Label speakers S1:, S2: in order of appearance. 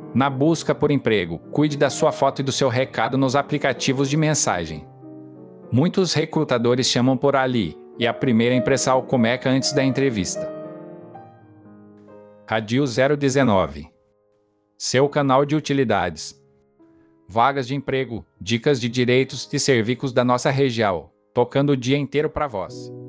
S1: Na busca por emprego, cuide da sua foto e do seu recado nos aplicativos de mensagem. Muitos recrutadores chamam por ali, e a primeira impressão começa antes da entrevista. Radio 019. Seu canal de utilidades. Vagas de emprego, dicas de direitos e serviços da nossa região, tocando o dia inteiro para vós.